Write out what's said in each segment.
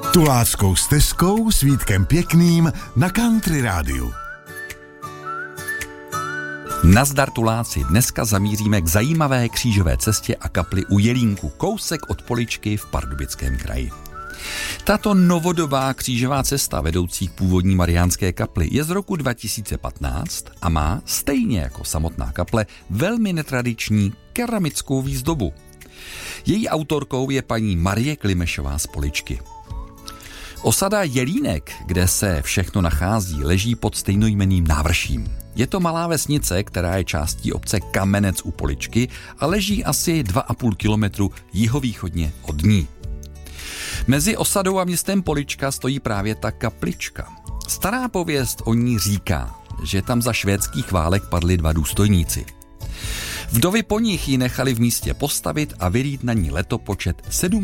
Tuláckou stezkou s Vítkem Pěkným na Country Rádiu. Nazdar Tuláci, dneska zamíříme k zajímavé křížové cestě a kapli u Jelínku, kousek od Poličky v Pardubickém kraji. Tato novodobá křížová cesta vedoucí k původní mariánské kapli je z roku 2015 a má, stejně jako samotná kaple, velmi netradiční keramickou výzdobu. Její autorkou je paní Marie Klimešová z Poličky. Osada Jelínek, kde se všechno nachází, leží pod stejnojmenným návrším. Je to malá vesnice, která je částí obce Kamenec u Poličky a leží asi 2,5 kilometru jihovýchodně od ní. Mezi osadou a městem Polička stojí právě ta kaplička. Stará pověst o ní říká, že tam za švédských válek padli 2 důstojníci. Vdovy po nich ji nechali v místě postavit a vylít na ní letopočet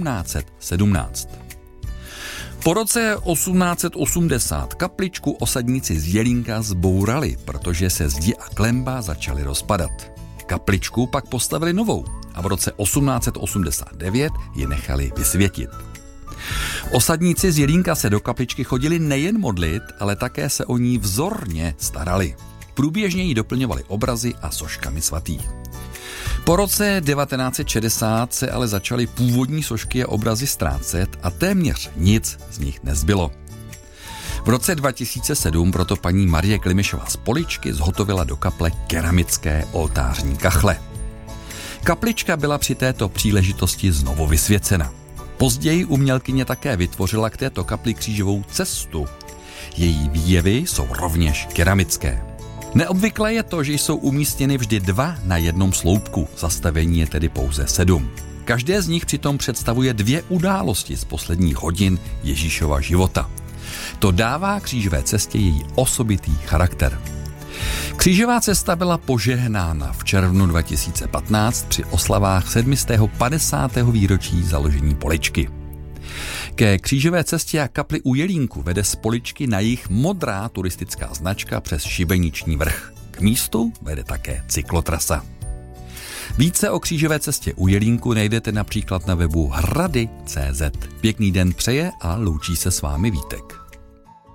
1717. Po roce 1880 kapličku osadníci z Jelínka zbourali, protože se zdi a klemba začaly rozpadat. Kapličku pak postavili novou a v roce 1889 ji nechali vysvětit. Osadníci z Jelínka se do kapličky chodili nejen modlit, ale také se o ní vzorně starali. Průběžně ji doplňovali obrazy a soškami svatých. Po roce 1960 se ale začaly původní sošky a obrazy ztrácet a téměř nic z nich nezbylo. V roce 2007 proto paní Marie Klimešová z Poličky zhotovila do kaple keramické oltářní kachle. Kaplička byla při této příležitosti znovu vysvěcena. Později umělkyně také vytvořila k této kapli křížovou cestu. Její výjevy jsou rovněž keramické. Neobvyklé je to, že jsou umístěny vždy 2 na jednom sloupku, zastavení je tedy pouze 7. Každé z nich přitom představuje 2 události z posledních hodin Ježíšova života. To dává křížové cestě její osobitý charakter. Křížová cesta byla požehnána v červnu 2015 při oslavách 750. výročí založení Poličky. Ke křížové cestě a kapli u Jelínku vede z Poličky na jih modrá turistická značka přes Šibeniční vrch. K místu vede také cyklotrasa. Více o křížové cestě u Jelínku najdete například na webu hrady.cz. Pěkný den přeje a loučí se s vámi Vítek.